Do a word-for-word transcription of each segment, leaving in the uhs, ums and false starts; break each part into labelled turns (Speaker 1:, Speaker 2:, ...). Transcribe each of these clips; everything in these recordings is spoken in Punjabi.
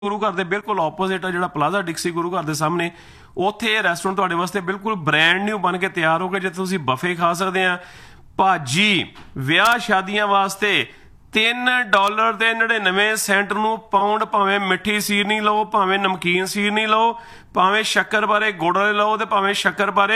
Speaker 1: ਗੁਰੂ ਘਰ ਦੇ ਬਿਲਕੁਲ ਆਪੋਜ਼ਿਟ ਆ ਜਿਹੜਾ ਪਲਾਜ਼ਾ ਡਿਕਸੀ ਗੁਰੂ ਘਰ ਦੇ ਸਾਹਮਣੇ, ਉੱਥੇ ਇਹ ਰੈਸਟੋਰੈਂਟ ਤੁਹਾਡੇ ਵਾਸਤੇ ਬਿਲਕੁਲ ਬ੍ਰੈਂਡ ਨਿਊ ਬਣ ਕੇ ਤਿਆਰ ਹੋ ਗਿਆ, ਜਿੱਥੇ ਤੁਸੀਂ ਬਫੇ ਖਾ ਸਕਦੇ ਆ। ਭਾਜੀ ਵਿਆਹ ਸ਼ਾਦੀਆਂ ਵਾਸਤੇ ਤਿੰਨ ਡਾਲਰ ਤੇ ਨੜਿਨਵੇਂ ਸੈਂਟ ਨੂੰ ਪਾਉਂਡ, ਭਾਵੇਂ ਮਿੱਠੀ ਸੀਰਨੀ ਲਓ, ਭਾਵੇਂ ਨਮਕੀਨ ਸੀਰਨੀ ਲਓ, ਭਾਵੇਂ ਸ਼ੱਕਰ ਬਾਰੇ ਗੁੜ ਵਾਲੇ ਲਓ ਤੇ ਭਾਵੇਂ ਸ਼ੱਕਰ ਬਾਰੇ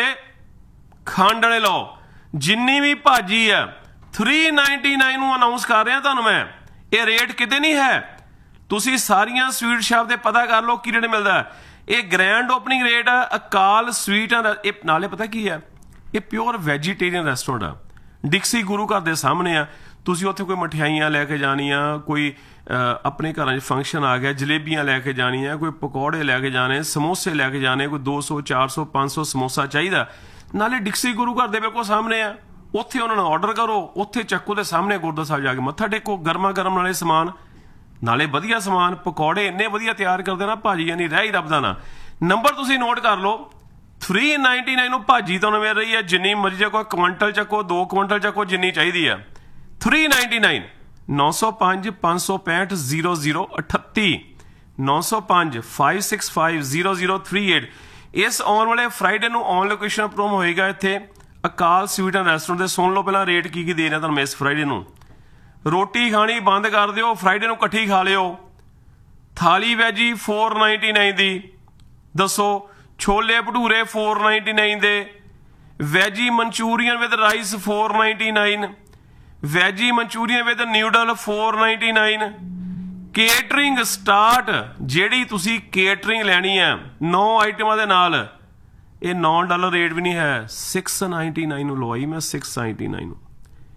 Speaker 1: ਖੰਡ ਵਾਲੇ ਲਓ, ਜਿੰਨੀ ਵੀ ਭਾਜੀ ਆ ਥ੍ਰੀ ਨਾਈਨਟੀ ਨਾਈਨ ਨੂੰ ਅਨਾਊਂਸ ਕਰ ਰਿਹਾ ਤੁਹਾਨੂੰ ਮੈਂ। ਇਹ ਰੇਟ ਕਿਤੇ ਨਹੀਂ ਹੈ, ਤੁਸੀਂ ਸਾਰੀਆਂ ਸਵੀਟ ਸ਼ਾਪ ਤੇ ਪਤਾ ਕਰ ਲਓ ਕੀ ਰੇਟ ਮਿਲਦਾ। ਇਹ ਗ੍ਰੈਂਡ ਓਪਨਿੰਗ ਰੇਟ ਆ ਅਕਾਲ ਸਵੀਟ ਆ। ਇਹ ਨਾਲੇ ਪਤਾ ਕੀ ਆ, ਇਹ ਪਿਓਰ ਵੈਜੀਟੇਰੀਅਨ ਰੈਸਟੋਰੈਂਟ ਆ, ਡਿਕਸੀ ਗੁਰੂ ਘਰ ਦੇ ਸਾਹਮਣੇ ਆ। ਤੁਸੀਂ ਉੱਥੇ ਕੋਈ ਮਠਿਆਈਆਂ ਲੈ ਕੇ ਜਾਣੀਆਂ, ਕੋਈ ਆਪਣੇ ਘਰਾਂ 'ਚ ਫੰਕਸ਼ਨ ਆ ਗਿਆ ਜਲੇਬੀਆਂ ਲੈ ਕੇ ਜਾਣੀਆਂ, ਕੋਈ ਪਕੌੜੇ ਲੈ ਕੇ ਜਾਣੇ, ਸਮੋਸੇ ਲੈ ਕੇ ਜਾਣੇ, ਕੋਈ ਦੋ ਸੌ ਚਾਰ ਸੌ ਪੰਜ ਸੌ ਸਮੋਸਾ ਚਾਹੀਦਾ, ਨਾਲੇ ਡਿਕਸੀ ਗੁਰੂ ਘਰ ਦੇ ਬਿਲਕੁਲ ਸਾਹਮਣੇ ਆ। ਉੱਥੇ ਉਹਨਾਂ ਨੂੰ ਆਰਡਰ ਕਰੋ, ਉੱਥੇ ਚੱਕੋ ਦੇ ਸਾਹਮਣੇ ਗੁਰਦੁਆਰਾ ਸਾਹਿਬ ਜਾ ਕੇ ਮੱਥਾ ਟੇਕੋ, ਗਰਮਾ ਗਰਮ ਨਾਲੇ ਸਮਾਨ, ਨਾਲੇ ਵਧੀਆ ਸਮਾਨ, ਪਕੌੜੇ ਇੰਨੇ ਵਧੀਆ ਤਿਆਰ ਕਰਦੇ ਨਾ ਭਾਜੀ, ਯਾਨੀ ਰਹਿ ਹੀ ਰੱਬਦਾ ਨਾ। ਨੰਬਰ ਤੁਸੀਂ ਨੋਟ ਕਰ ਲਓ, ਥ੍ਰੀ ਨਾਈਨਟੀ ਨਾਈਨ ਨੂੰ ਭਾਜੀ ਤੁਹਾਨੂੰ ਮਿਲ ਰਹੀ ਹੈ, ਜਿੰਨੀ ਮਰਜ਼ੀ ਚੱਕੋ, ਕੁਆਂਟਲ ਚੱਕੋ, ਦੋ ਕੁਆਂਟਲ ਚੱਕੋ, ਜਿੰਨੀ ਚਾਹੀਦੀ ਆ। ਥ੍ਰੀ ਨਾਈਨਟੀ ਨਾਈਨ ਨੌ ਸੌ ਪੰਜ ਪੰਜ ਸੌ ਪੈਂਹਠ ਜ਼ੀਰੋ ਜ਼ੀਰੋ ਅਠੱਤੀ ਨੌ ਸੌ ਪੰਜ five six five zero zero three eight. ਇਸ ਆਉਣ ਵਾਲੇ ਫਰਾਈਡੇ ਨੂੰ ਔਨ ਲੋਕੇਸ਼ਨ ਪ੍ਰੋਮ ਹੋਏਗਾ ਇੱਥੇ ਅਕਾਲ ਸਵੀਟ ਐਂਡ ਰੈਸਟੋਰੈਂਟ ਦੇ। ਸੁਣ ਲਓ ਪਹਿਲਾਂ ਰੇਟ ਕੀ ਕੀ ਦੇ ਰਿਹਾ ਤੁਹਾਨੂੰ ਮੈਂ ਇਸ ਫਰਾਈਡੇ ਨੂੰ। ਰੋਟੀ ਖਾਣੀ ਬੰਦ ਕਰ ਦਿਓ, ਫਰਾਈਡੇ ਨੂੰ ਇਕੱਠੀ ਖਾ ਲਿਓ। ਥਾਲੀ ਵੈਜੀ ਫੋਰ ਨਾਈਨਟੀ ਨਾਈਨ ਦੀ, ਦੱਸੋ chole bhature four ninety nine ਦੇ, veggie Manchurian with rice four ninety nine, veggie Manchurian with noodle four ninety nine. Catering start, ਜਿਹੜੀ ਤੁਸੀਂ ਕੇਟਰਿੰਗ ਲੈਣੀ ਹੈ ਨੌ ਆਈਟਮਾਂ ਦੇ ਨਾਲ, ਇਹ ਨੌ ਡਾਲਰ ਰੇਟ ਵੀ ਨਹੀਂ ਹੈ, ਸਿਕਸ ਨਾਈਨਟੀ ਨਾਈਨ ਨੂੰ ਲਵਾਈ ਮੈਂ, ਸਿਕਸ ਨਾਈਨਟੀ ਨਾਈਨ ਨੂੰ।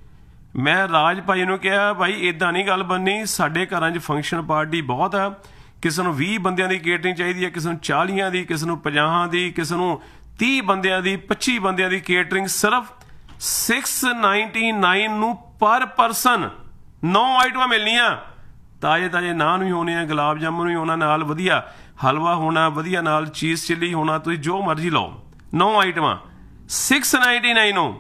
Speaker 1: ਮੈਂ ਰਾਜ ਭਾਈ ਨੂੰ ਕਿਹਾ ਭਾਈ ਇੱਦਾਂ ਨਹੀਂ ਗੱਲ ਬਣਨੀ, ਸਾਡੇ ਘਰਾਂ 'ਚ ਫੰਕਸ਼ਨ ਪਾਰਟੀ ਬਹੁਤ ਆ, ਕਿਸੇ ਨੂੰ ਵੀਹ ਬੰਦਿਆਂ ਦੀ ਕੇਟਰਿੰਗ ਚਾਹੀਦੀ ਹੈ, ਕਿਸੇ ਨੂੰ ਚਾਲੀਆਂ ਦੀ, ਕਿਸੇ ਨੂੰ ਪੰਜਾਹਾਂ ਦੀ, ਕਿਸੇ ਨੂੰ ਤੀਹ ਬੰਦਿਆਂ ਦੀ, ਪੱਚੀ ਬੰਦਿਆਂ ਦੀ ਕੇਟਰਿੰਗ ਸਿਰਫ ਸਿਕਸ ਨਾਈਨਟੀ ਨਾਈਨ ਨੂੰ ਪਰ ਪਰਸਨ। ਨੌ ਆਈਟਮਾਂ ਮਿਲਣੀਆਂ, ਤਾਜ਼ੇ ਤਾਜ਼ੇ ਨਾਨ ਵੀ ਹੋਣੇ ਆ, ਗੁਲਾਬ ਜਾਮੁਨ ਵੀ ਹੋਣਾ, ਨਾਲ ਵਧੀਆ ਹਲਵਾ ਹੋਣਾ, ਵਧੀਆ ਨਾਲ ਚੀਜ਼ ਚਿੱਲੀ ਹੋਣਾ, ਤੁਸੀਂ ਜੋ ਮਰਜ਼ੀ ਲਓ। ਨੌ ਆਈਟਮਾਂ ਸਿਕਸ ਨਾਈਨਟੀ ਨਾਈਨ ਨੂੰ,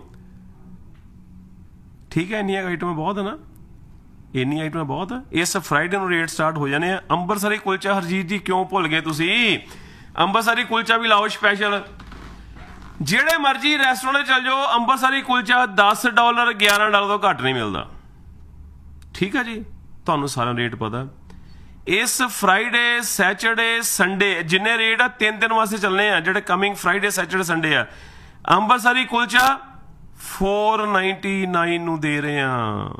Speaker 1: ਠੀਕ ਹੈ। ਇੰਨੀਆਂ ਆਈਟਮਾਂ ਬਹੁਤ ਹੈ ਨਾ, ਇੰਨੀ ਆਈਟਮਾਂ ਬਹੁਤ ਆ। ਇਸ ਫਰਾਈਡੇ ਨੂੰ ਰੇਟ ਸਟਾਰਟ ਹੋ ਜਾਣੇ ਆ। ਅੰਮ੍ਰਿਤਸਰੀ ਕੁਲਚਾ ਹਰਜੀਤ ਜੀ ਕਿਉਂ ਭੁੱਲ ਗਏ ਤੁਸੀਂ? ਅੰਮ੍ਰਿਤਸਰੀ ਕੁਲਚਾ ਵੀ ਲਾਓ ਸਪੈਸ਼ਲ। ਜਿਹੜੇ ਮਰਜ਼ੀ ਰੈਸਟੋਰੈਂਟ ਚੱਲ ਜਾਓ, ਅੰਮ੍ਰਿਤਸਰੀ ਕੁਲਚਾ ਦਸ ਡਾਲਰ ਗਿਆਰਾਂ ਡਾਲਰ ਤੋਂ ਘੱਟ ਨਹੀਂ ਮਿਲਦਾ, ਠੀਕ ਹੈ ਜੀ। ਤੁਹਾਨੂੰ ਸਾਰਾ ਰੇਟ ਪਤਾ। ਇਸ ਫਰਾਈਡੇ ਸੈਚਰਡੇ ਸੰਡੇ ਜਿੰਨੇ ਰੇਟ ਆ ਤਿੰਨ ਦਿਨ ਵਾਸਤੇ ਚੱਲਣੇ ਆ, ਜਿਹੜੇ ਕਮਿੰਗ ਫਰਾਈਡੇ ਸੈਚਰਡੇ ਸੰਡੇ ਆ। Amritsari kulcha four ninety nine ਨੂੰ ਦੇ ਰਹੇ ਆ,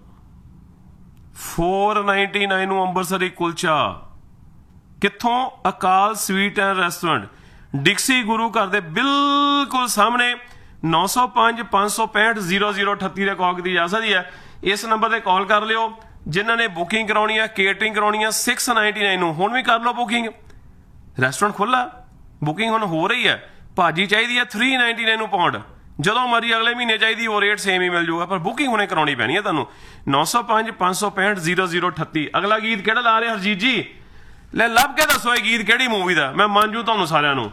Speaker 1: ਫੋਰ ਨਾਈਨਟੀ ਨਾਈਨ ਨੂੰ ਅੰਮ੍ਰਿਤਸਰੀ ਕੁਲਚਾ। ਕਿੱਥੋਂ? ਅਕਾਲ ਸਵੀਟ ਐਂਡ ਰੈਸਟੋਰੈਂਟ, ਡਿਕਸੀ ਗੁਰੂ ਘਰ ਦੇ ਬਿਲਕੁਲ ਸਾਹਮਣੇ। ਨੌ ਸੌ ਪੰਜ ਪੰਜ ਸੌ ਪੈਂਹਠ ਜ਼ੀਰੋ ਜ਼ੀਰੋ ਅਠੱਤੀ ਦੇ ਕਾਲ ਕੀਤੀ ਜਾ ਸਕਦੀ ਹੈ। ਇਸ ਨੰਬਰ ਤੇ ਕਾਲ ਕਰ ਲਿਓ ਜਿਨ੍ਹਾਂ ਨੇ ਬੁਕਿੰਗ ਕਰਾਉਣੀ ਆ, ਕੇਟਰਿੰਗ ਕਰਾਉਣੀ ਆ। ਸਿਕਸ ਨਾਈਨਟੀ ਨਾਈਨ ਨੂੰ ਹੁਣ ਵੀ ਕਰ ਲਓ ਬੁਕਿੰਗ, ਰੈਸਟੋਰੈਂਟ ਖੁੱਲ੍ਹਾ, ਬੁਕਿੰਗ ਹੁਣ ਹੋ ਰਹੀ ਹੈ। ਭਾਜੀ ਚਾਹੀਦੀ ਹੈ ਥ੍ਰੀ ਨਾਈਨਟੀ ਨਾਈਨ ਨੂੰ ਪਾਉਂਡ, ਜਦੋਂ ਮਰਜ਼ੀ ਅਗਲੇ ਮਹੀਨੇ ਚਾਹੀਦੀ ਉਹ ਰੇਟ ਸੇਮ ਹੀ ਮਿਲ ਜਾਊਗਾ, ਪਰ ਬੁਕਿੰਗ ਹੁਣੇ ਕਰਾਉਣੀ ਪੈਣੀ ਹੈ ਤੁਹਾਨੂੰ। ਨੌ ਸੌ ਪੰਜ ਪੰਜ ਸੌ ਪੈਂਹਠ ਜ਼ੀਰੋ ਜ਼ੀਰੋ ਅਠੱਤੀ। ਅਗਲਾ ਗੀਤ ਕਿਹੜਾ ਲਾ ਰਹੇ ਹਰਜੀਤ ਜੀ? ਲੈ ਲੱਭ ਕੇ ਦੱਸੋ ਇਹ ਗੀਤ ਕਿਹੜੀ ਮੂਵੀ ਦਾ, ਮੈਂ ਮੰਨ ਜੂ ਤੁਹਾਨੂੰ ਸਾਰਿਆਂ ਨੂੰ।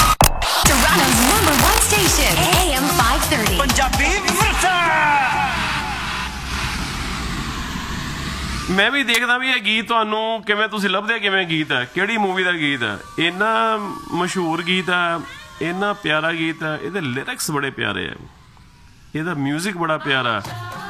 Speaker 1: ਮੈਂ ਵੀ ਦੇਖਦਾ ਵੀ ਇਹ ਗੀਤ ਤੁਹਾਨੂੰ ਕਿਵੇਂ, ਤੁਸੀਂ ਲੱਭਦੇ ਕਿਵੇਂ ਗੀਤ ਹੈ, ਕਿਹੜੀ ਮੂਵੀ ਦਾ ਗੀਤ ਹੈ। ਇੰਨਾ ਮਸ਼ਹੂਰ ਗੀਤ ਹੈ, ਇੰਨਾ ਪਿਆਰਾ ਗੀਤ ਹੈ, ਇਹਦੇ ਲਿਰਿਕਸ ਬੜੇ ਪਿਆਰੇ ਆ, ਇਹਦਾ ਮਿਊਜ਼ਿਕ ਬੜਾ ਪਿਆਰਾ।